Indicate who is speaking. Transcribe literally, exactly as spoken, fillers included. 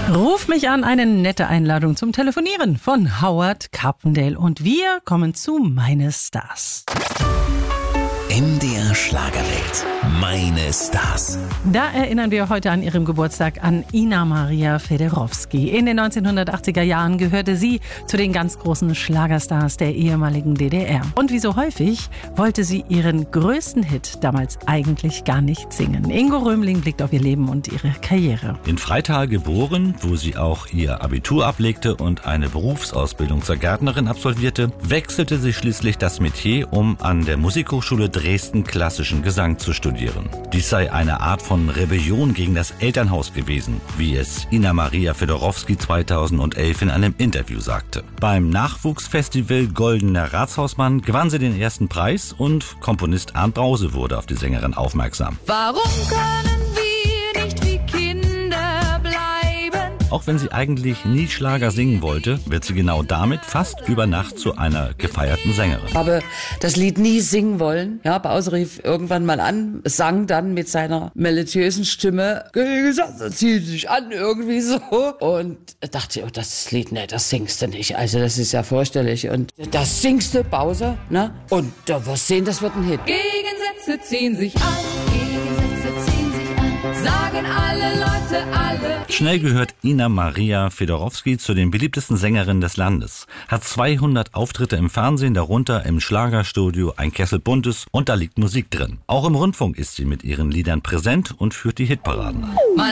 Speaker 1: Ruf mich an, eine nette Einladung zum Telefonieren von Howard Carpendale. Und wir kommen zu Meine Stars.
Speaker 2: M D R Schlagerwelt. Meine Stars.
Speaker 1: Da erinnern wir heute an ihrem Geburtstag an Ina Maria Federowski. In den neunzehnhundertachtziger Jahren gehörte sie zu den ganz großen Schlagerstars der ehemaligen D D R. Und wie so häufig wollte sie ihren größten Hit damals eigentlich gar nicht singen. Ingo Römling blickt auf ihr Leben und ihre Karriere.
Speaker 3: In Freital geboren, wo sie auch ihr Abitur ablegte und eine Berufsausbildung zur Gärtnerin absolvierte, wechselte sie schließlich das Metier, um an der Musikhochschule Dresden klassischen Gesang zu studieren. Dies sei eine Art von Rebellion gegen das Elternhaus gewesen, wie es Ina Maria Federowski zweitausendelf in einem Interview sagte. Beim Nachwuchsfestival Goldener Ratshausmann gewann sie den ersten Preis und Komponist Arndt Brause wurde auf die Sängerin aufmerksam.
Speaker 4: Warum können wir nicht wie Kinder bleiben?
Speaker 3: Auch wenn sie eigentlich nie Schlager singen wollte, wird sie genau damit fast über Nacht zu einer gefeierten Sängerin.
Speaker 5: Habe das Lied nie singen wollen. Ja, Bause rief irgendwann mal an, sang dann mit seiner melodiösen Stimme, zieht sich an, irgendwie so. Und dachte, oh, das Lied, ne, das singst du nicht. Also das ist ja fürchterlich. Und das singst du, Bause, ne? Und da wirst sehen, das wird ein Hit.
Speaker 4: Gegensätze ziehen sich an, Gegensätze ziehen sich an, sagen alle Leute, alle.
Speaker 3: Schnell gehört Ina Maria Federowski zu den beliebtesten Sängerinnen des Landes. Hat zweihundert Auftritte im Fernsehen, darunter im Schlagerstudio Ein Kessel Buntes, und da liegt Musik drin. Auch im Rundfunk ist sie mit ihren Liedern präsent und führt die Hitparaden an.